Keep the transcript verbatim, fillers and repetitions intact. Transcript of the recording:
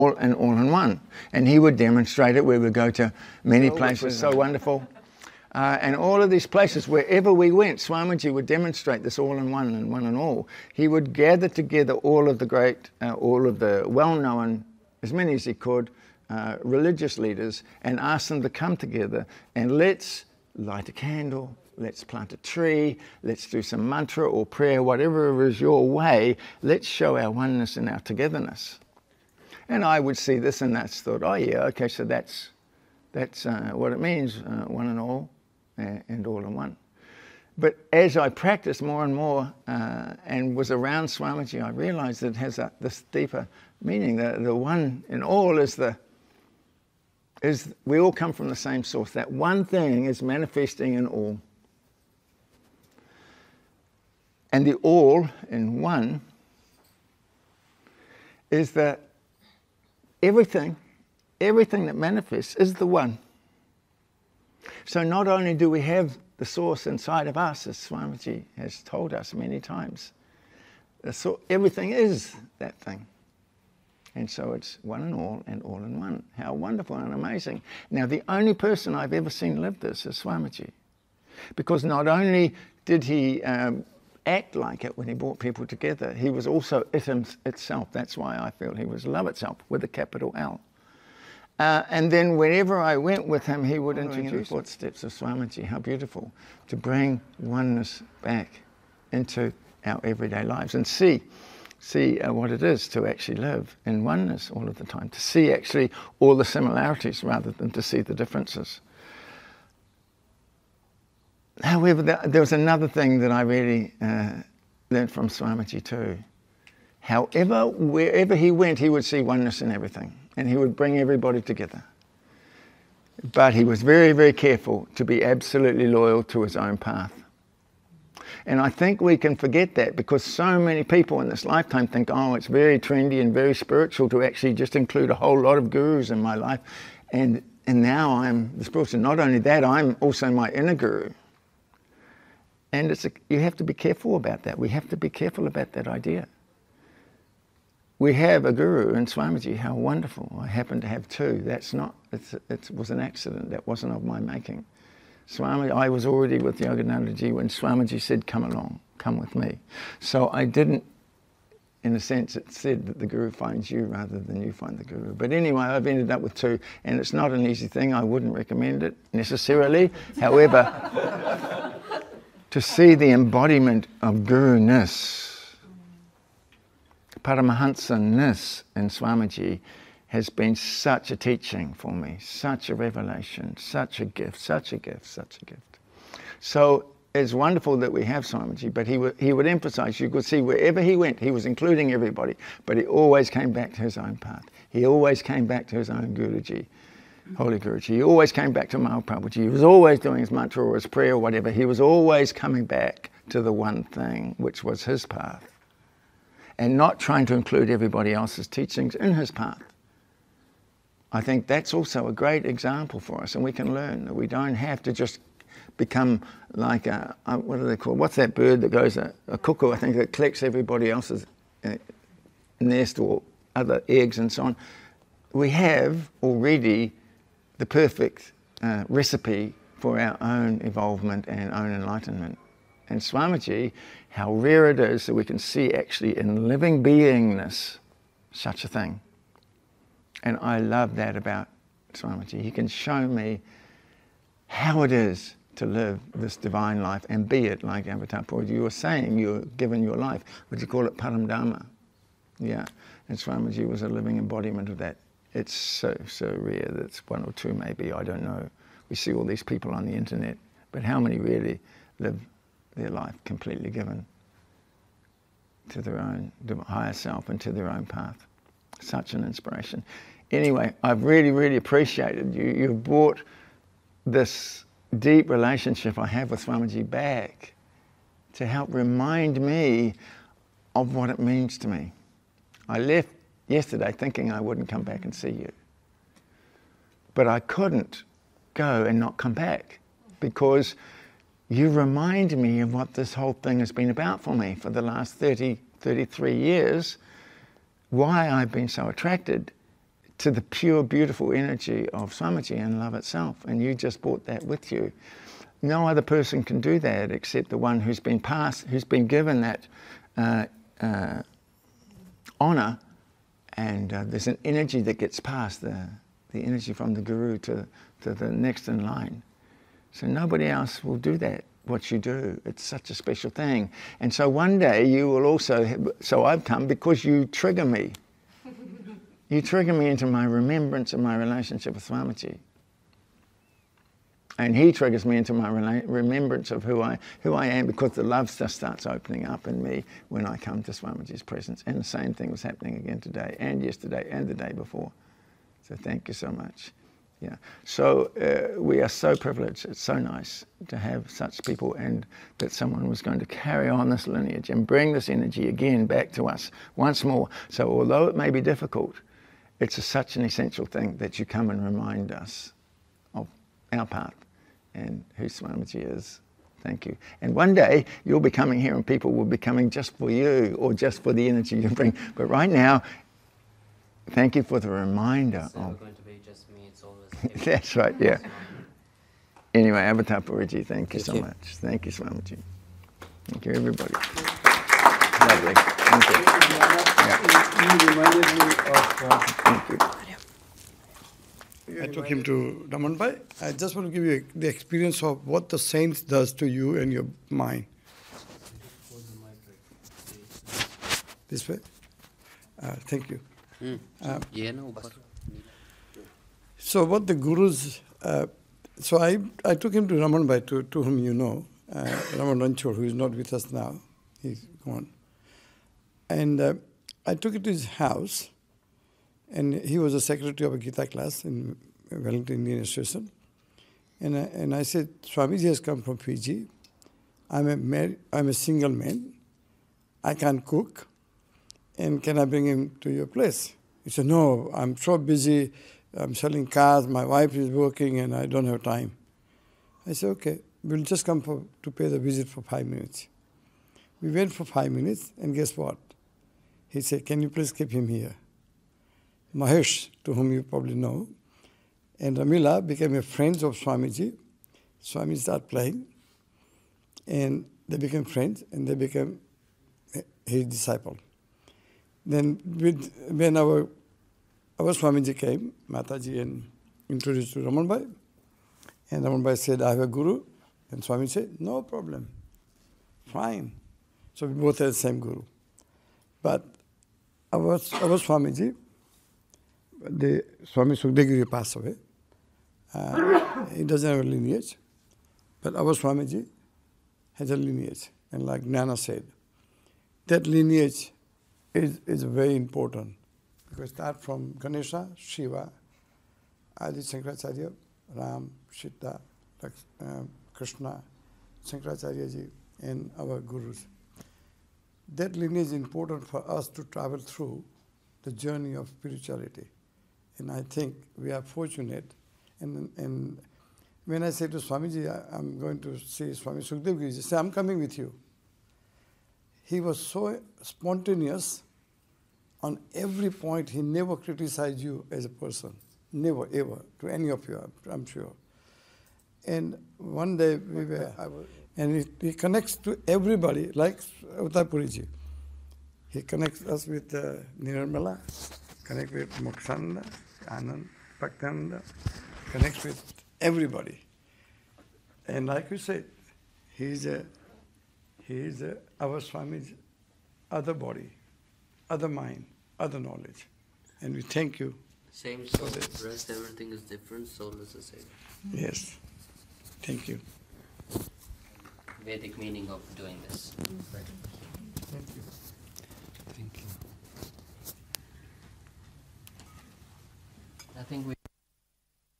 all and all in one. And he would demonstrate it. We would go to many oh, places, so wonderful. Uh, and all of these places, wherever we went, Swamiji would demonstrate this all in one and one and all. He would gather together all of the great, uh, all of the well-known, as many as he could, uh, religious leaders, and ask them to come together and let's light a candle, let's plant a tree, let's do some mantra or prayer, whatever is your way, let's show our oneness and our togetherness. And I would see this and that's thought, oh yeah, okay, so that's, that's uh, what it means, uh, one and all. And all in one. But as I practiced more and more uh, and was around Swamiji, I realized that it has a, this deeper meaning. The, the one in all is the, is we all come from the same source. That one thing is manifesting in all. And the all in one is that everything, everything that manifests is the one. So not only do we have the source inside of us, as Swamiji has told us many times, so everything is that thing. And so it's one and all and all in one. How wonderful and amazing. Now, the only person I've ever seen live this is Swamiji. Because not only did he um, act like it when he brought people together, he was also it itself. That's why I feel he was love itself with a capital L. Uh, and then whenever I went with him, he would introduce the footsteps of Swamiji. How beautiful to bring oneness back into our everyday lives and see, see uh, what it is to actually live in oneness all of the time, to see actually all the similarities rather than to see the differences. However, there, there was another thing that I really uh, learned from Swamiji too. However, wherever he went, he would see oneness in everything. And he would bring everybody together. But he was very, very careful to be absolutely loyal to his own path. And I think we can forget that because so many people in this lifetime think, oh, it's very trendy and very spiritual to actually just include a whole lot of gurus in my life. And, and now I'm the spiritual. Not only that, I'm also my inner guru. And it's a, you have to be careful about that. We have to be careful about that idea. We have a guru in Swamiji. How wonderful. I happen to have two. That's not, it's, it was an accident. That wasn't of my making. Swami, I was already with Yoganandaji when Swamiji said, come along, come with me. So I didn't, in a sense, it said that the guru finds you rather than you find the guru. But anyway, I've ended up with two, and it's not an easy thing. I wouldn't recommend it necessarily. However, to see the embodiment of guru-ness, Paramahansa-ness in Swamiji has been such a teaching for me, such a revelation, such a gift, such a gift, such a gift. So it's wonderful that we have Swamiji, but he would, he would emphasize, you could see wherever he went, he was including everybody, but he always came back to his own path. He always came back to his own Guruji, Holy Guruji. He always came back to Mahaprabhuji. He was always doing his mantra or his prayer or whatever. He was always coming back to the one thing, which was his path. And not trying to include everybody else's teachings in his path. I think that's also a great example for us, and we can learn that we don't have to just become like a, a what do they call, what's that bird that goes, a, a cuckoo, I think, that collects everybody else's uh, nest or other eggs and so on. We have already the perfect uh, recipe for our own evolvement and own enlightenment. And Swamiji, how rare it is that we can see actually in living beingness such a thing. And I love that about Swamiji. He can show me how it is to live this divine life and be it like Avatar Puri. You were saying you're given your life. Would you call it Param Dharma? Yeah. And Swamiji was a living embodiment of that. It's so, so rare that it's one or two maybe, I don't know. We see all these people on the internet, but how many really live their life completely given to their own higher self and to their own path? Such an inspiration. Anyway, I've really, really appreciated you. You've brought this deep relationship I have with Swamiji back to help remind me of what it means to me. I left yesterday thinking I wouldn't come back and see you. But I couldn't go and not come back because you remind me of what this whole thing has been about for me for the last thirty, thirty-three years, why I've been so attracted to the pure, beautiful energy of Swamiji and love itself. And you just brought that with you. No other person can do that except the one who's been passed, who's been given that uh, uh, honor. And uh, there's an energy that gets passed, the, the energy from the Guru to, to the next in line. So nobody else will do that, what you do. It's such a special thing. And so one day you will also, have, so I've come because you trigger me. You trigger me into my remembrance of my relationship with Swamiji. And he triggers me into my remembrance of who I, who I am, because the love just starts opening up in me when I come to Swamiji's presence. And the same thing was happening again today and yesterday and the day before. So thank you so much. Yeah. So uh, we are so privileged. It's so nice to have such people, and that someone was going to carry on this lineage and bring this energy again back to us once more. So although it may be difficult, it's a, such an essential thing that you come and remind us of our path and who Swamiji is. Thank you. And one day you'll be coming here and people will be coming just for you or just for the energy you bring. But right now, thank you for the reminder. It's of, going to be just me. It's always that's right, yeah. Anyway, Avatar Puriji, thank you Thank so you. much. Thank you, Swamiji. Thank you, everybody. Lovely. Thank you. Yeah. You reminded me of... Uh, Thank you. I took him to Ramanbai. I just want to give you the experience of what the saints does to you and your mind. This way? Uh, thank you. Mm. Uh, Yeah, no, but So what the gurus... Uh, so I, I took him to Ramanbai, to, to whom you know, uh, Raman Ranchor, who is not with us now. He's gone. And uh, I took it to his house. And he was a secretary of a Gita class in Wellington Indian Association. And I, and I said, Swamiji has come from Fiji. I'm a, mar- I'm a single man. I can't cook. And can I bring him to your place? He said, no, I'm so busy. I'm selling cars. My wife is working and I don't have time. I said, okay, we'll just come for, to pay the visit for five minutes. We went for five minutes and guess what? He said, can you please keep him here? Mahesh, to whom you probably know, and Ramila became a friend of Swamiji. Swami started playing, and they became friends, and they became his disciple. Then with, when our, our Swamiji came, Mataji, and introduced to Ramanbai, and Ramanbai said, I have a guru, and Swami said, no problem, fine. So we both had the same guru. But our, our Swamiji, the Swami Sukhdevgiri passed away. Uh, he doesn't have a lineage. But our Swamiji has a lineage. And like Jnana said, that lineage is, is very important. Because start from Ganesha, Shiva, Adi Shankaracharya, Ram, Sita, uh, Krishna, Shankaracharya ji, and our gurus. That lineage is important for us to travel through the journey of spirituality. And I think we are fortunate. And, and when I say to Swamiji, I, I'm going to see Swami Sukhdevgiri, he said, I'm coming with you. He was so spontaneous on every point. He never criticized you as a person. Never, ever, to any of you, I'm sure. And one day we were, I was, and he, he connects to everybody, like Avatar Puriji. He connects us with uh, Nirmala, connects with Mokshananda, Anand, Bhaktananda, connects with everybody. And like you said, he is a, he is a, our Swami's other body, other mind, other knowledge. And we thank you. same soul, rest, everything is different, soul is the same. Yes. Thank you. Vedic meaning of doing this. Thank you. Thank you. I think we